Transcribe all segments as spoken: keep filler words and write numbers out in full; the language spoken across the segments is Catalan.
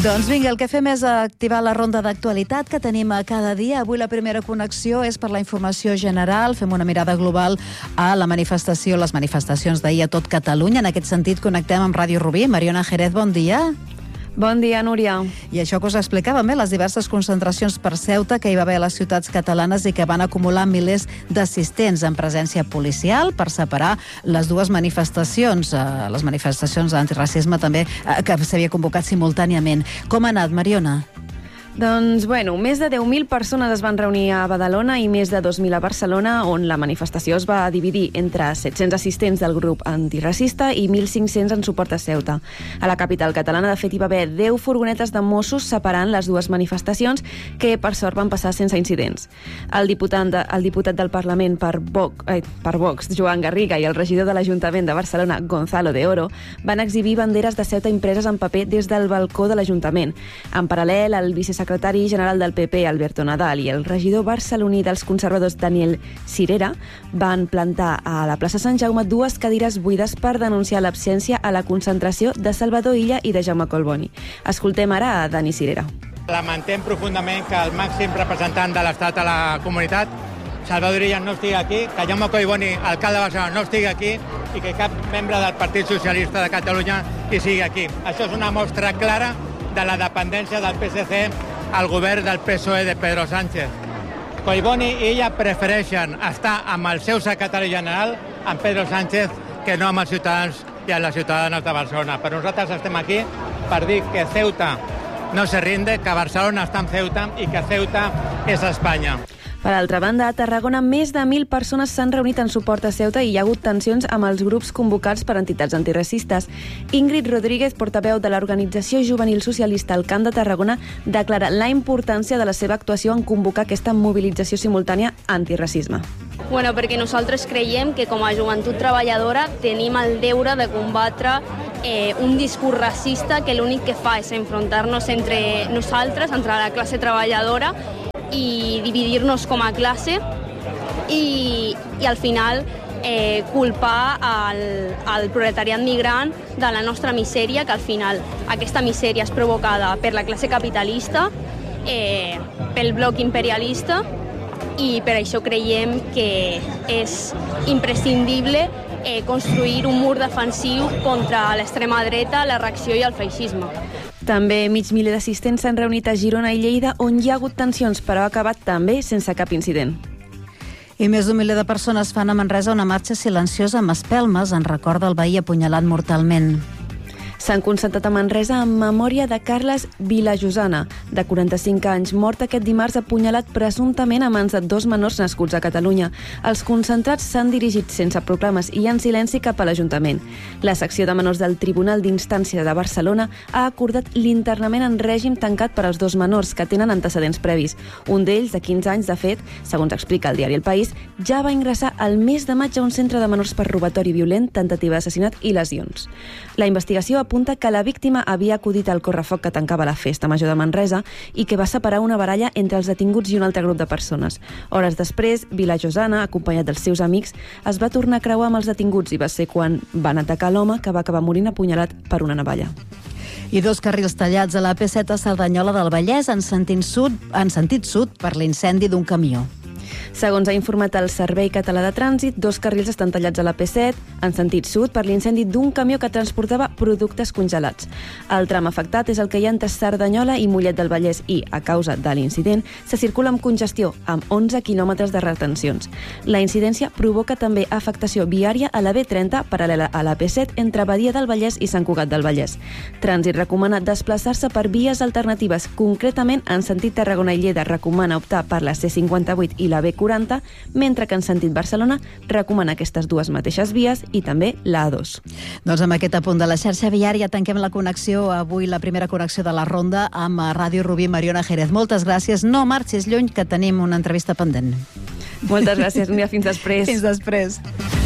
Doncs vinga, el que fem és activar la ronda d'actualitat que tenim a cada dia. Avui la primera connexió és per la informació general. Fem una mirada global a la manifestació, les manifestacions d'ahir a tot Catalunya. En aquest sentit, connectem amb Ràdio Rubí. Mariona Jerez, bon dia. Bon dia, Núria. I això que us explicàvem, eh? Les diverses concentracions per Ceuta que hi va haver a les ciutats catalanes i que van acumular milers d'assistents en presència policial per separar les dues manifestacions, eh, les manifestacions d'antiracisme també, eh, que s'havia convocat simultàniament. Com ha anat, Mariona? Doncs, bueno, més de deu mil persones es van reunir a Badalona i més de dos mil a Barcelona, on la manifestació es va dividir entre set-cents assistents del grup antiracista i mil cinc-cents en suport a Ceuta. A la capital catalana, de fet, hi va haver deu furgonetes de Mossos separant les dues manifestacions, que per sort van passar sense incidents. El diputat, de, el diputat del Parlament per Vox, eh, per Vox, Joan Garriga, i el regidor de l'Ajuntament de Barcelona, Gonzalo de Oro, van exhibir banderes de Ceuta impreses en paper des del balcó de l'Ajuntament. En paral·lel, el vicesecretari secretari general del P P, Alberto Nadal, i el regidor barceloní dels conservadors, Daniel Cirera, van plantar a la plaça Sant Jaume dues cadires buides per denunciar l'absència a la concentració de Salvador Illa i de Jaume Collboni. Escoltem ara a Dani Cirera. Lamentem profundament que el màxim representant de l'Estat a la comunitat, Salvador Illa, no estigui aquí, que Jaume Collboni, alcalde de Barcelona, no estigui aquí i que cap membre del Partit Socialista de Catalunya hi sigui aquí. Això és una mostra clara de la dependència del P S C al govern del P S O E de Pedro Sánchez. Collboni i ella prefereixen estar amb el seu secretari general, amb Pedro Sánchez, que no amb els ciutadans i amb les ciutadanes de Barcelona. Però nosaltres estem aquí per dir que Ceuta no se rinde, que Barcelona està en Ceuta i que Ceuta és Espanya. Per altra banda, a Tarragona més de mil persones s'han reunit en suport a Ceuta i hi ha hagut tensions amb els grups convocats per entitats antiracistes. Ingrid Rodríguez, portaveu de l'Organització Juvenil Socialista al Camp de Tarragona, declara la importància de la seva actuació en convocar aquesta mobilització simultània antiracisme. Bueno, perquè nosaltres creiem que com a joventut treballadora tenim el deure de combatre eh, un discurs racista que l'únic que fa és enfrontar-nos entre nosaltres, entre la classe treballadora, i dividir-nos com a classe i, i al final eh, culpar el, el proletariat migrant de la nostra misèria, que al final aquesta misèria és provocada per la classe capitalista, eh, pel bloc imperialista, i per això creiem que és imprescindible eh, construir un mur defensiu contra l'extrema dreta, la reacció i el feixisme. També mig miler d'assistents s'han reunit a Girona i Lleida, on hi ha hagut tensions, però ha acabat també sense cap incident. I més d'un miler de persones fan a Manresa una marxa silenciosa amb espelmes en record del veí apunyalat mortalment. S'han concentrat a Manresa en memòria de Carles Vilajosana, de quaranta-cinc anys, mort aquest dimarts apunyalat presumptament a mans de dos menors nascuts a Catalunya. Els concentrats s'han dirigit sense proclames i en silenci cap a l'Ajuntament. La secció de menors del Tribunal d'Instància de Barcelona ha acordat l'internament en règim tancat per als dos menors que tenen antecedents previs. Un d'ells, de quinze anys, de fet, segons explica el diari El País, ja va ingressar al mes de maig a un centre de menors per robatori violent, tentativa d'assassinat i lesions. La investigació apunta que la víctima havia acudit al correfoc que tancava la festa major de Manresa i que va separar una baralla entre els detinguts i un altre grup de persones. Hores després, Vilajosana, acompanyat dels seus amics, es va tornar a creuar amb els detinguts i va ser quan van atacar l'home, que va acabar morint apunyalat per una navalla. I dos carrils tallats a la P set a Cerdanyola del Vallès en sentit sud, en sentit sud per l'incendi d'un camió. Segons ha informat el Servei Català de Trànsit, dos carrils estan tallats a la P set en sentit sud per l'incendi d'un camió que transportava productes congelats. El tram afectat és el que hi ha entre Cerdanyola i Mollet del Vallès i, a causa de l'incident, se circula amb congestió, amb onze quilòmetres de retencions. La incidència provoca també afectació viària a la B trenta, paral·lela a la P set, entre Badia del Vallès i Sant Cugat del Vallès. Trànsit recomana desplaçar-se per vies alternatives, concretament en sentit Tarragona i Lleida recomana optar per la C cinquanta-vuit i la B quaranta, mentre que en sentit Barcelona recomana aquestes dues mateixes vies i també la A dos. Doncs amb aquest apunt de la xarxa viària tanquem la connexió, avui la primera connexió de la ronda amb Ràdio Rubí. Mariona Jerez, moltes gràcies. No marxis lluny, que tenim una entrevista pendent. Moltes gràcies, Núria. Fins després. Fins després.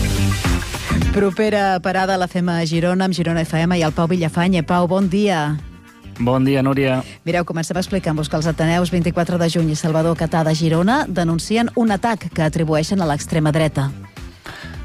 Propera parada la fem a Girona, amb Girona F M i el Pau Villafany. Pau, bon dia. Bon dia, Núria. Mireu, comencem explicant-vos que els Ateneus vint-i-quatre de juny i Salvador Catà de Girona denuncien un atac que atribueixen a l'extrema dreta.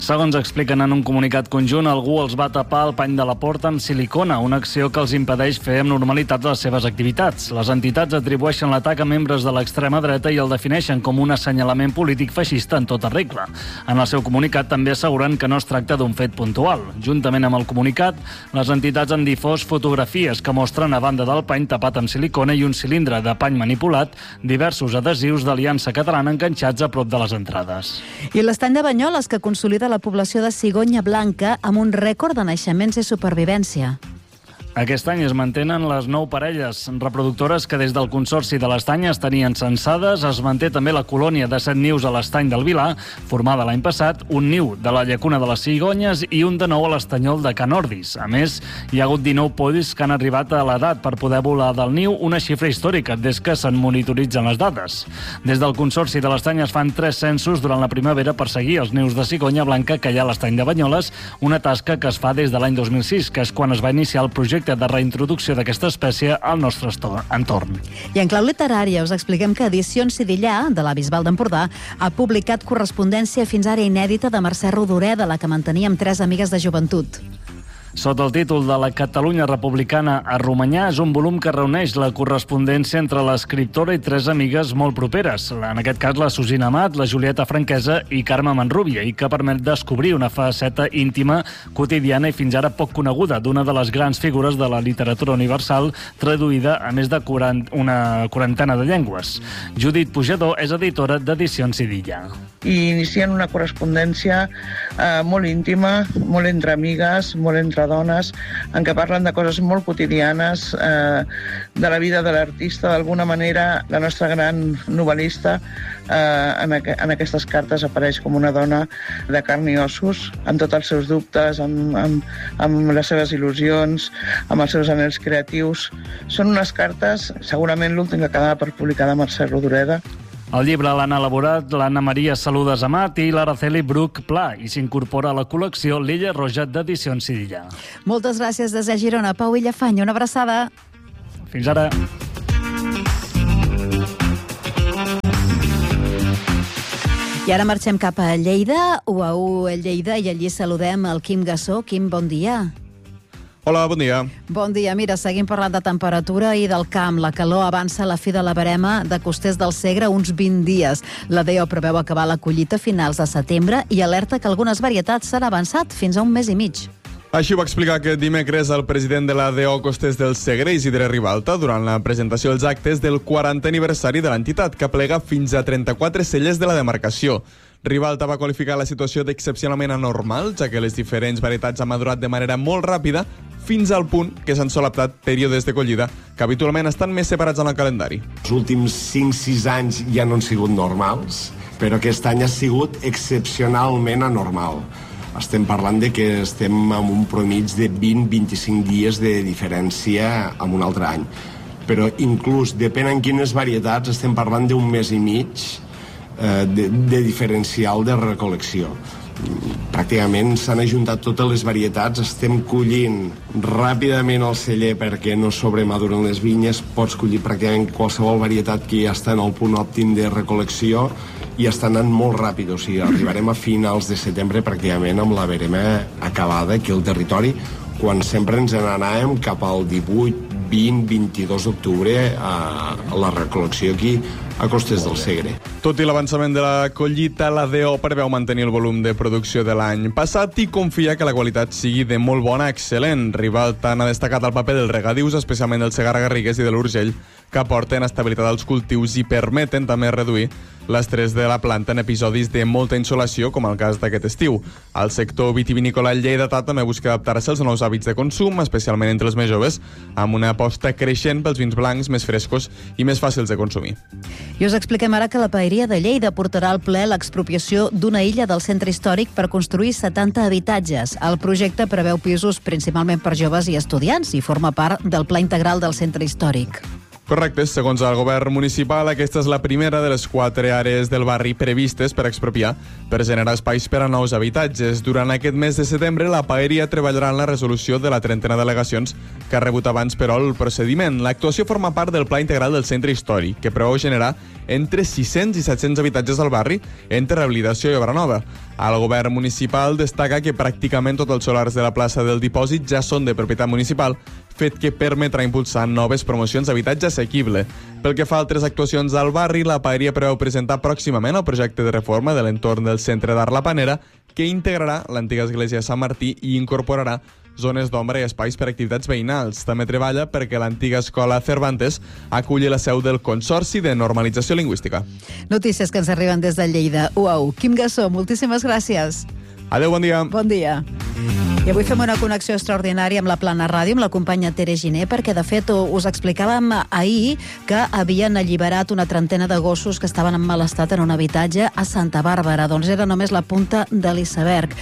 Segons expliquen en un comunicat conjunt, algú els va tapar el pany de la porta amb silicona, una acció que els impedeix fer amb normalitat les seves activitats. Les entitats atribueixen l'atac a membres de l'extrema dreta i el defineixen com un assenyalament polític feixista en tota regla. En el seu comunicat també asseguren que no es tracta d'un fet puntual. Juntament amb el comunicat, les entitats han difós fotografies que mostren, a banda del pany tapat amb silicona i un cilindre de pany manipulat, diversos adhesius d'Aliança Catalana enganxats a prop de les entrades. I l'estany de Banyoles, que consolida la població de cigonya blanca amb un rècord de naixements i supervivència. Aquest any es mantenen les nou parelles reproductores que des del Consorci de l'Estany es tenien censades. Es manté també la colònia de set nius a l'Estany del Vilar, formada l'any passat, un niu de la llacuna de les Cigonyes i un de nou a l'Estanyol de Can Ordis. A més, hi ha hagut dinou polls que han arribat a l'edat per poder volar del niu, una xifra històrica des que se'n monitoritzen les dades. Des del Consorci de l'Estany es fan tres censos durant la primavera per seguir els nius de cigonya blanca que hi ha a l'Estany de Banyoles, una tasca que es fa des de l'any dos mil sis, que és quan es va iniciar el projecte de reintroducció d'aquesta espècie al nostre entorn. I en clau literària us expliquem que Edicions Sidillà, de la Bisbal d'Empordà, ha publicat correspondència fins ara inèdita de Mercè Rodoreda, la que mantenia amb tres amigues de joventut. Sota el títol de la Catalunya republicana a Romanyà, és un volum que reuneix la correspondència entre l'escriptora i tres amigues molt properes, en aquest cas la Susina Amat, la Julieta Franquesa i Carme Manrubia, i que permet descobrir una faceta íntima, quotidiana i fins ara poc coneguda d'una de les grans figures de la literatura universal, traduïda a més de quaranta, una quarantena de llengües. Judit Pujador és editora d'Edicions Sidillà. I inicien una correspondència eh, molt íntima, molt entre amigues, molt entre dones, en què parlen de coses molt quotidianes, eh, de la vida de l'artista. D'alguna manera, la nostra gran novel·lista eh, en, aqu en aquestes cartes apareix com una dona de carn i ossos, amb tots els seus dubtes, amb, amb, amb les seves il·lusions, amb els seus anhels creatius. Són unes cartes, segurament l'últim que acaba per publicar de Mercè Rodoreda. El llibre l'han elaborat l'Anna Maria Saludes Amat i l'Araceli Bruc Pla i s'incorpora a la col·lecció L'Illa Roja d'Edicions Sidillà. Moltes gràcies des de Girona. Pau Villafany, una abraçada. Fins ara. I ara marxem cap a Lleida, U A U Lleida, i allí saludem el Quim Gassó. Quim, bon dia. Hola, bon dia. Bon dia. Mira, seguim parlant de temperatura i del camp. La calor avança a la fi de la verema de Costers del Segre uns vint dies. La D E O preveu acabar la collita a finals de setembre i alerta que algunes varietats s'han avançat fins a un mes i mig. Així ho va explicar aquest dimecres el president de la D E O Costers del Segre, Isidre Ribalta, durant la presentació dels actes del quarantè aniversari de l'entitat, que plega fins a trenta-quatre cellers de la demarcació. Ribalta va qualificar la situació d'excepcionalment anormal, ja que les diferents varietats han madurat de manera molt ràpida, fins al punt que s'han solaptat períodes de collida que habitualment estan més separats en el calendari. Els últims cinc sis anys ja no han sigut normals, però aquest any ha sigut excepcionalment anormal. Estem parlant de que estem amb un promig de vint a vint-i-cinc dies de diferència amb un altre any. Però inclús, depèn en quines varietats, estem parlant d'un mes i mig eh, de, de diferencial de recol·lecció. Pràcticament s'han ajuntat totes les varietats, estem collint ràpidament el celler perquè no sobremaduren les vinyes, pots collir pràcticament qualsevol varietat que ja està en el punt òptim de recol·lecció i està anant molt ràpid, o sigui, arribarem a finals de setembre pràcticament amb la verema acabada aquí al territori, quan sempre ens n'anàvem cap al divuit, vint, vint-i-dos d'octubre a la recol·lecció aquí a Costers del Segre. Tot i l'avançament de la collita, la D E O preveu mantenir el volum de producció de l'any passat i confia que la qualitat sigui de molt bona a excel·lent. Ribalta n'ha destacat el paper dels regadius, especialment del Segarra-Garrigues i de l'Urgell, que aporten estabilitat als cultius i permeten també reduir l'estrès de la planta en episodis de molta insolació, com el cas d'aquest estiu. El sector vitivinícola lleidatà també busca adaptar-se als nous hàbits de consum, especialment entre els més joves, amb una aposta creixent pels vins blancs més frescos i més fàcils de consumir. I us expliquem ara que la Paeria de Lleida portarà al ple l'expropiació d'una illa del centre històric per construir setanta habitatges. El projecte preveu pisos principalment per joves i estudiants i forma part del Pla Integral del Centre Històric. Correcte. Segons el govern municipal, aquesta és la primera de les quatre àrees del barri previstes per expropiar per generar espais per a nous habitatges. Durant aquest mes de setembre, la Paeria treballarà en la resolució de la trentena d'al·legacions que ha rebut abans, però, el procediment. L'actuació forma part del Pla Integral del Centre Històric, que preveu generar entre sis-cents i set-cents habitatges al barri entre rehabilitació i obra nova. El govern municipal destaca que pràcticament tots els solars de la plaça del Dipòsit ja són de propietat municipal, fet que permetrà impulsar noves promocions d'habitatge assequible. Pel que fa a altres actuacions al barri, la paeria preveu presentar pròximament el projecte de reforma de l'entorn del Centre d'Art La Panera, que integrarà l'antiga església de Sant Martí i incorporarà zones d'ombra i espais per activitats veïnals. També treballa perquè l'antiga escola Cervantes aculli la seu del Consorci de Normalització Lingüística. Notícies que ens arriben des de Lleida. Uau, Quim Gassó, moltíssimes gràcies. Adéu, bon dia. Bon dia. I avui fem una connexió extraordinària amb la Plana Ràdio, amb la companya Tere Giner, perquè, de fet, us explicàvem ahir que havien alliberat una trentena de gossos que estaven en mal estat en un habitatge a Santa Bàrbara. Doncs era només la punta de l'iceberg.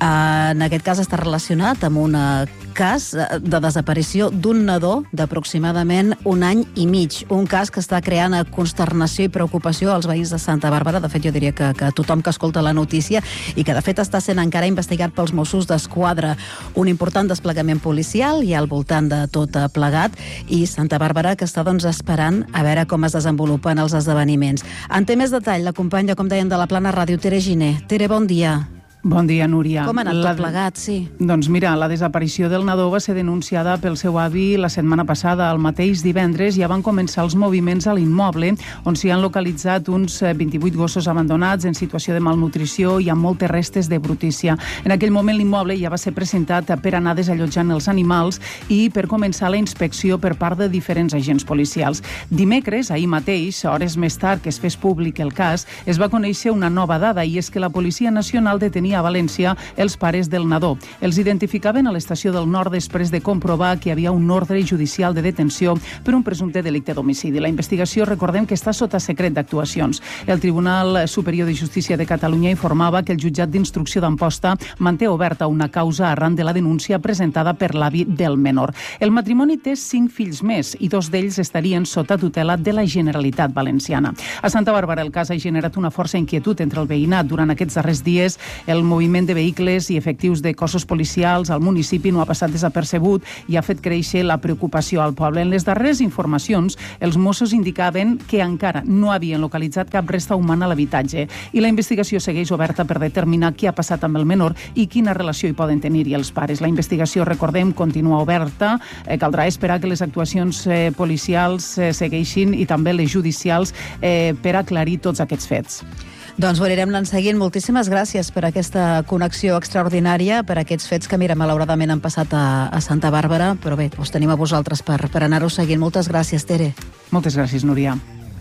En aquest cas està relacionat amb un cas de desaparició d'un nadó d'aproximadament un any i mig. Un cas que està creant consternació i preocupació als veïns de Santa Bàrbara. De fet, jo diria que, que tothom que escolta la notícia, i que, de fet, està sent encara investigat pels Mossos d'Esquadra. Un important desplegament policial i al voltant de tot plegat, i Santa Bàrbara que està doncs esperant a veure com es desenvolupen els esdeveniments. En té més detall la companya, com deien, de la Plana Ràdio, Tere Giner. Tere, bon dia. Bon dia, Núria. Com ha anat la... tot plegat, sí? Doncs mira, la desaparició del nadó va ser denunciada pel seu avi la setmana passada. El mateix divendres ja van començar els moviments a l'immoble, on s'hi han localitzat uns vint-i-vuit gossos abandonats en situació de malnutrició i amb moltes restes de brutícia. En aquell moment l'immoble ja va ser presentat per anar desallotjant els animals i per començar la inspecció per part de diferents agents policials. Dimecres, ahir mateix, hores més tard que es fes públic el cas, es va conèixer una nova dada, i és que la Policia Nacional detenia a València els pares del nadó. Els identificaven a l'estació del Nord després de comprovar que hi havia un ordre judicial de detenció per un presumpte delicte d'homicidi. La investigació, recordem, que està sota secret d'actuacions. El Tribunal Superior de Justícia de Catalunya informava que el jutjat d'instrucció d'Amposta manté oberta una causa arran de la denúncia presentada per l'avi del menor. El matrimoni té cinc fills més i dos d'ells estarien sota tutela de la Generalitat Valenciana. A Santa Bàrbara el cas ha generat una força inquietud entre el veïnat. Durant aquests darrers dies, el moviment de vehicles i efectius de cossos policials al municipi no ha passat desapercebut i ha fet créixer la preocupació al poble. En les darreres informacions, els Mossos indicaven que encara no havien localitzat cap resta humana a l'habitatge, i la investigació segueix oberta per determinar què ha passat amb el menor i quina relació hi poden tenir-hi els pares. La investigació, recordem, continua oberta. Eh, caldrà esperar que les actuacions eh, policials eh, segueixin, i també les judicials, eh, per aclarir tots aquests fets. Doncs ho anirem anant seguint. Moltíssimes gràcies per aquesta connexió extraordinària, per aquests fets que, mira, malauradament han passat a, a Santa Bàrbara, però bé, us tenim a vosaltres per, per anar-ho seguint. Moltes gràcies, Tere. Moltes gràcies, Núria.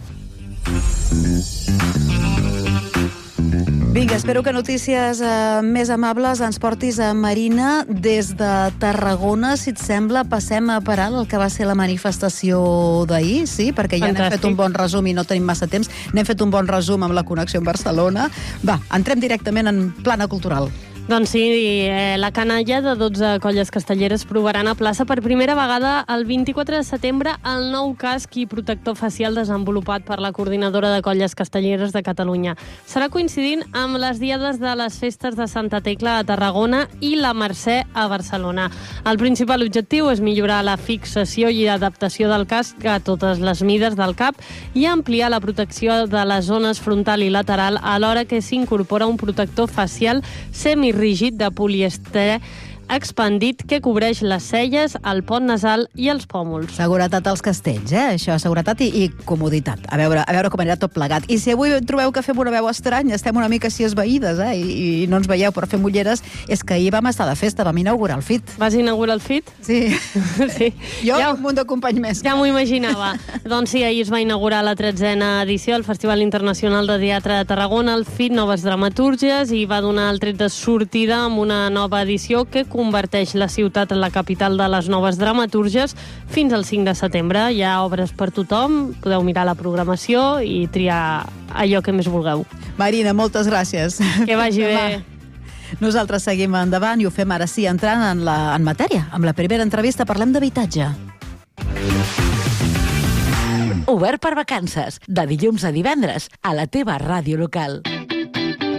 Vinga, espero que notícies eh, més amables ens portis a Marina des de Tarragona. Si et sembla, passem a parar el que va ser la manifestació d'ahir, sí? Perquè ja n'hem fet un bon resum i no tenim massa temps. N'hem fet un bon resum amb la connexió amb Barcelona. Va, entrem directament en plana cultural. Doncs sí, eh, la canalla de dotze colles castelleres provaran a plaça per primera vegada el vint-i-quatre de setembre el nou casc i protector facial desenvolupat per la Coordinadora de Colles Castelleres de Catalunya. Serà coincidint amb les diades de les festes de Santa Tecla a Tarragona i la Mercè a Barcelona. El principal objectiu és millorar la fixació i adaptació del casc a totes les mides del cap i ampliar la protecció de les zones frontal i lateral, alhora que s'incorpora un protector facial semi rígid de polièster expandit que cobreix les celles, el pont nasal i els pòmuls. Seguretat als castells, eh? Això, seguretat i, i comoditat. A veure, a veure com anirà tot plegat. I si avui trobeu que fem una veu estranya, estem una mica així esvaïdes, eh? I, i no ens veieu per fer mulleres, és que ahir vam estar de festa, vam inaugurar el F I T. Vas inaugurar el F I T? Sí. Sí. Jo ja, un munt de companys més. Ja m'ho imaginava. Doncs sí, ahir es va inaugurar la tretzena edició del Festival Internacional de Teatre de Tarragona, el F I T, noves dramatúrgies, i va donar el tret de sortida amb una nova edició que converteix la ciutat en la capital de les noves dramatúrgies fins al cinc de setembre. Hi ha obres per tothom, podeu mirar la programació i triar allò que més vulgueu. Marina, moltes gràcies. Que vagi bé. Nosaltres seguim endavant i ho fem ara sí, entrant en, la, en matèria. Amb la primera entrevista parlem d'habitatge. Obert per vacances, de dilluns a divendres, a la teva ràdio local.